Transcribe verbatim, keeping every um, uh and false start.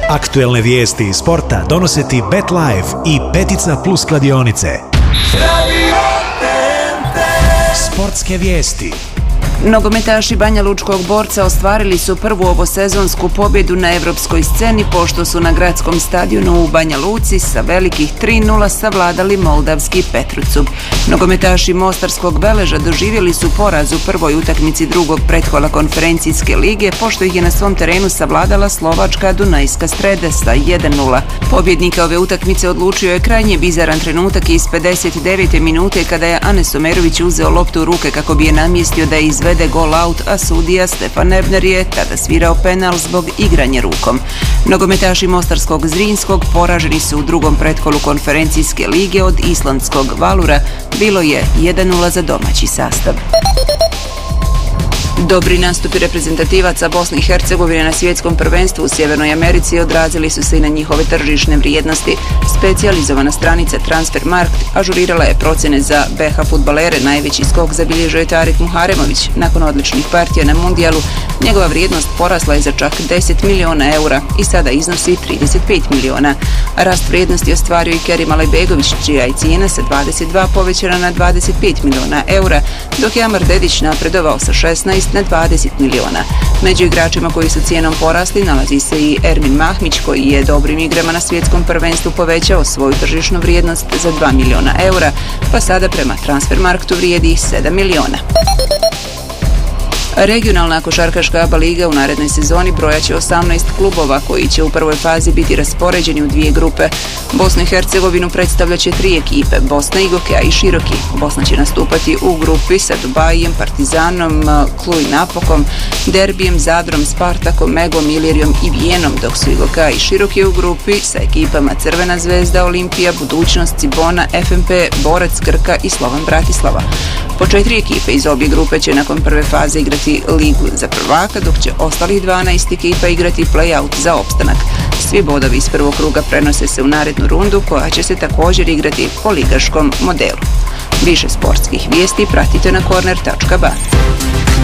Aktuelne vijesti iz sporta donose ti BetLife i Petica Plus kladionice. Sportske vijesti. Nogometaši Banja Lučkog Borca ostvarili su prvu ovosezonsku pobjedu na evropskoj sceni pošto su na gradskom stadionu u Banja Luci sa velikih tri nula savladali moldavski Petrucub. Nogometaši Mostarskog Veleža doživjeli su poraz u prvoj utakmici drugog pretkola konferencijske lige pošto ih je na svom terenu savladala slovačka Dunajska Strede sa jedan nula. Pobjednika ove utakmice odlučio je krajnje bizaran trenutak iz pedeset devete minute kada je Anes Omerović uzeo loptu u ruke kako bi je namjestio da izvede gol out, a sudija Stefan Ebner je tada svirao penal zbog igranja rukom. Nogometaši Mostarskog Zrinskog poraženi su u drugom pretkolu konferencijske lige od islandskog Valura. Bilo je jedan nula za domaći sastav. Dobri nastupi reprezentativaca Bosne i Hercegovine na svjetskom prvenstvu u Sjevernoj Americi odrazili su se i na njihove tržišne vrijednosti. Specijalizovana stranica Transfermarkt ažurirala je procjene za B H fudbalere. Najveći skok zabilježio je Tarik Muharemović. Nakon odličnih partija na mundijalu, njegova vrijednost porasla je za čak deset miliona eura i sada iznosi trideset pet miliona. Rast vrijednosti ostvario i Kerim Alajbegović, čija je cijena sa dvadeset dva povećana na dvadeset pet miliona eura, dok je Amar Dedić napredovao sa šesnaest na dvadeset miliona. Među igračima koji su cijenom porasli nalazi se i Ermin Mahmić, koji je dobrim igrama na svjetskom prvenstvu povećao svoju tržišnu vrijednost za dva miliona eura, pa sada prema Transfermarktu vrijedi sedam miliona. Regionalna košarkaška A B A liga u narednoj sezoni brojaće osamnaest klubova koji će u prvoj fazi biti raspoređeni u dvije grupe. Bosnu i Hercegovinu predstavljaće tri ekipe, Bosna, Igoke, a i Široki. Bosna će nastupati u grupi sa Dubajijem, Partizanom, Cluj Napokom, Derbijem, Zadrom, Spartakom, Megom, Ilirijom i Vijenom, dok su Igoka i Široki u grupi sa ekipama Crvena zvezda, Olimpija, Budućnost, Cibona, F M P, Borac, Krka i Slovan Bratislava. Po četiri ekipe iz obje grupe će nakon prve faze igrati ligu za prvaka, dok će ostalih dvanaest ekipa igrati play-out za opstanak. Svi bodovi iz prvog kruga prenose se u narednu rundu koja će se također igrati po ligaškom modelu. Više sportskih vijesti pratite na korner tačka ba.